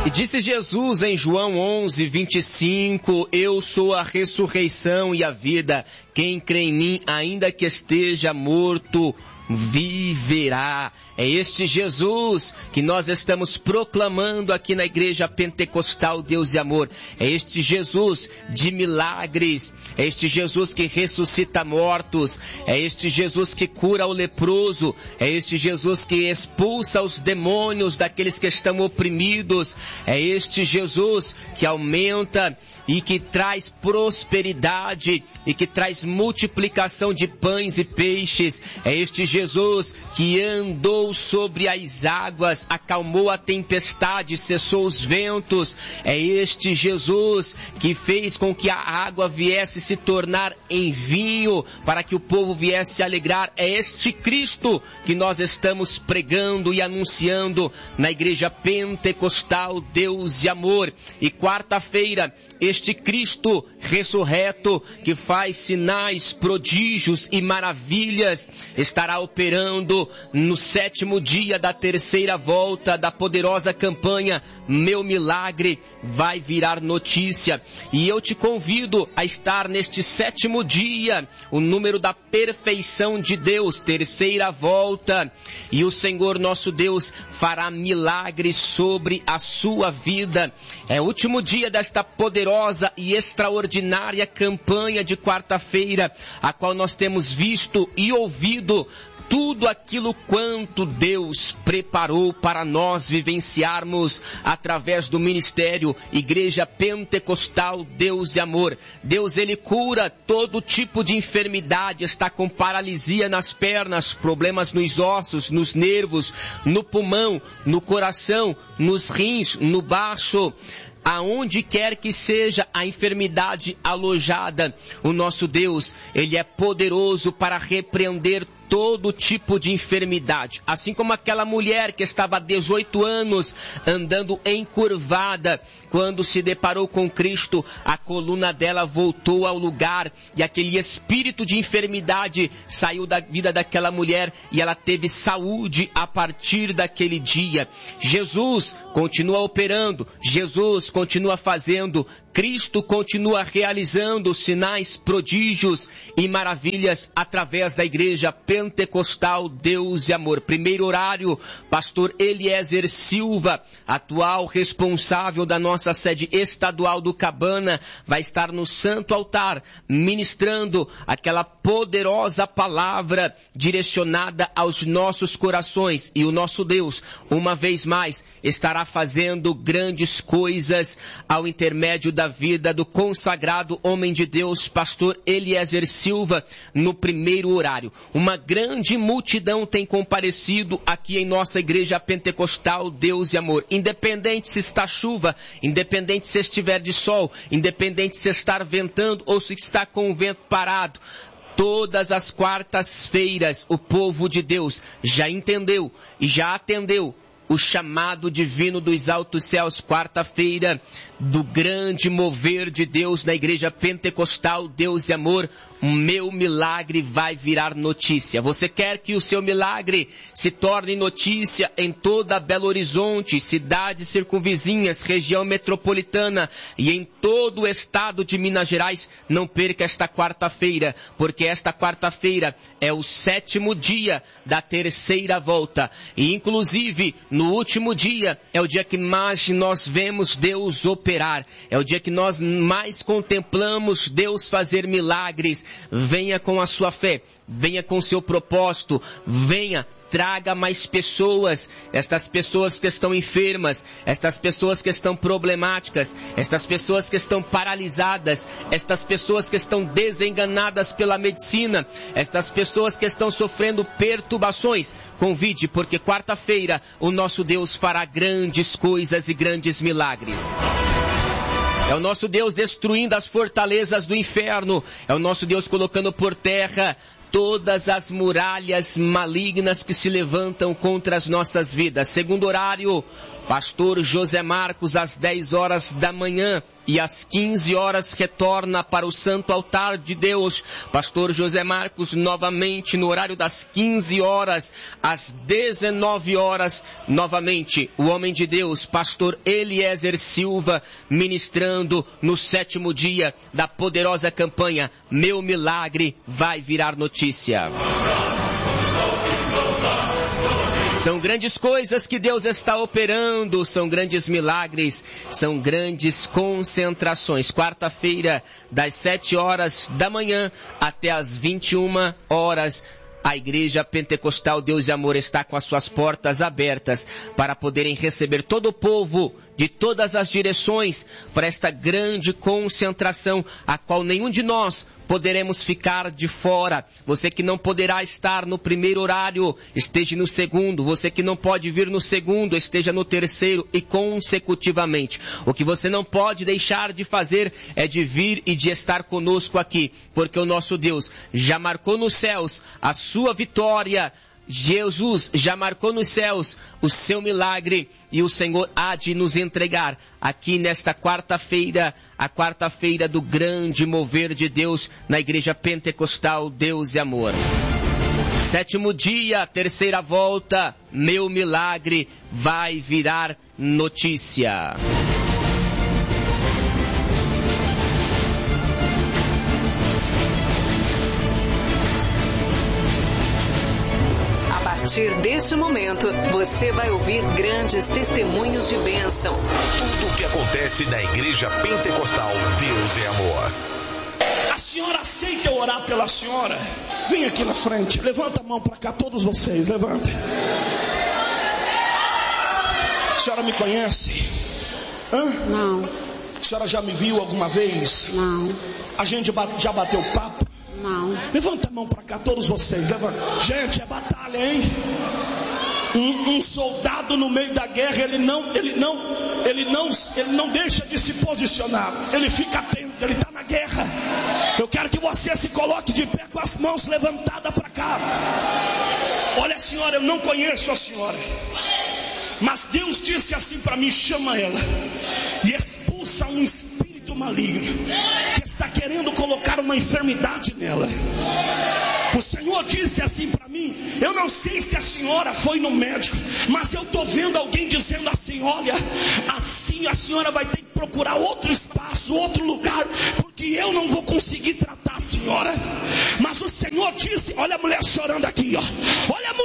E disse Jesus em João 11, 25, eu sou a ressurreição e a vida. Quem crê em mim, ainda que esteja morto, viverá. É este Jesus que nós estamos proclamando aqui na Igreja Pentecostal Deus e Amor. É este Jesus de milagres. É este Jesus que ressuscita mortos. É este Jesus que cura o leproso. É este Jesus que expulsa os demônios daqueles que estão oprimidos. É este Jesus que aumenta e que traz prosperidade e que traz multiplicação de pães e peixes. É este Jesus que andou sobre as águas, acalmou a tempestade, cessou os ventos. É este Jesus que fez com que a água viesse se tornar em vinho, para que o povo viesse se alegrar. É este Cristo que nós estamos pregando e anunciando na Igreja Pentecostal Deus e Amor. E quarta-feira, este Cristo ressurreto, que faz sinais, prodígios e maravilhas, estará operando no 7º dia da terceira volta da poderosa campanha Meu Milagre Vai Virar Notícia. E eu te convido a estar neste 7º dia, o número da perfeição de Deus, terceira volta. E o Senhor nosso Deus fará milagres sobre a sua vida. É o último dia desta poderosa e extraordinária campanha de quarta-feira, a qual nós temos visto e ouvido tudo aquilo quanto Deus preparou para nós vivenciarmos através do ministério Igreja Pentecostal Deus e Amor. Deus, Ele cura todo tipo de enfermidade, está com paralisia nas pernas, problemas nos ossos, nos nervos, no pulmão, no coração, nos rins, no baço. Aonde quer que seja a enfermidade alojada, o nosso Deus, Ele é poderoso para repreender todo tipo de enfermidade. Assim como aquela mulher que estava há 18 anos andando encurvada, quando se deparou com Cristo, a coluna dela voltou ao lugar e aquele espírito de enfermidade saiu da vida daquela mulher e ela teve saúde a partir daquele dia. Jesus continua operando, Jesus continua fazendo, Cristo continua realizando sinais, prodígios e maravilhas através da Igreja Pentecostal Deus e Amor. Primeiro horário, pastor Eliezer Silva, atual responsável da nossa sede estadual do Cabana, vai estar no Santo Altar, ministrando aquela poderosa palavra direcionada aos nossos corações. E o nosso Deus, uma vez mais, estará fazendo grandes coisas ao intermédio da vida do consagrado homem de Deus, pastor Eliezer Silva, no primeiro horário. Uma grande multidão tem comparecido aqui em nossa Igreja Pentecostal Deus e Amor. Independente se está chuva, independente se estiver de sol, independente se está ventando ou se está com o vento parado, todas as quartas-feiras o povo de Deus já entendeu e já atendeu o chamado divino dos altos céus. Quarta-feira do grande mover de Deus na Igreja Pentecostal Deus e Amor, o meu milagre vai virar notícia. Você quer que o seu milagre se torne notícia em toda Belo Horizonte, cidades circunvizinhas, região metropolitana e em todo o estado de Minas Gerais? Não perca esta quarta-feira, porque esta quarta-feira é o 7º dia da terceira volta. E inclusive, no último dia, é o dia que mais nós vemos Deus operar. É o dia que nós mais contemplamos Deus fazer milagres. Venha com a sua fé, venha com o seu propósito, venha, traga mais pessoas, estas pessoas que estão enfermas, estas pessoas que estão problemáticas, estas pessoas que estão paralisadas, estas pessoas que estão desenganadas pela medicina, estas pessoas que estão sofrendo perturbações. Convide, porque quarta-feira o nosso Deus fará grandes coisas e grandes milagres. É o nosso Deus destruindo as fortalezas do inferno. É o nosso Deus colocando por terra todas as muralhas malignas que se levantam contra as nossas vidas. Segundo horário, pastor José Marcos, às 10 horas da manhã. e às 15 horas retorna para o Santo Altar de Deus. Pastor José Marcos novamente no horário das 15 horas, às 19 horas, novamente o homem de Deus, Pastor Eliezer Silva, ministrando no 7º dia da poderosa campanha Meu Milagre Vai Virar Notícia. São grandes coisas que Deus está operando, são grandes milagres, são grandes concentrações. Quarta-feira, das 7 horas da manhã até as 21 horas, a Igreja Pentecostal Deus e Amor está com as suas portas abertas para poderem receber todo o povo de todas as direções para esta grande concentração, a qual nenhum de nós poderemos ficar de fora. Você que não poderá estar no primeiro horário, esteja no segundo. Você que não pode vir no segundo, esteja no terceiro e consecutivamente. O que você não pode deixar de fazer é de vir e de estar conosco aqui, porque o nosso Deus já marcou nos céus a sua vitória. Jesus já marcou nos céus o seu milagre e o Senhor há de nos entregar aqui nesta quarta-feira, a quarta-feira do grande mover de Deus na Igreja Pentecostal Deus e Amor. 7º dia, terceira volta, meu milagre vai virar notícia. A partir deste momento, você vai ouvir grandes testemunhos de bênção. Tudo o que acontece na Igreja Pentecostal Deus é Amor. A senhora aceita eu orar pela senhora? Vem aqui na frente, levanta a mão para cá, todos vocês, levanta. A senhora me conhece? Hã? Não. A senhora já me viu alguma vez? Não. A gente já bateu papo? Não. Levanta a mão para cá, todos vocês. Levanta. Gente, é batalha, hein? Um soldado no meio da guerra, ele não deixa de se posicionar. Ele fica atento, ele está na guerra. Eu quero que você se coloque de pé com as mãos levantadas para cá. Olha, senhora, eu não conheço a senhora, mas Deus disse assim para mim: chama ela e expulsa um espírito maligno que está querendo colocar uma enfermidade nela. O Senhor disse assim para mim: eu não sei se a senhora foi no médico, mas eu estou vendo alguém dizendo assim: olha, assim a senhora vai ter que procurar outro espaço, outro lugar, porque eu não vou conseguir tratar a senhora. Mas o Senhor disse: olha a mulher chorando aqui, ó. Olha a mulher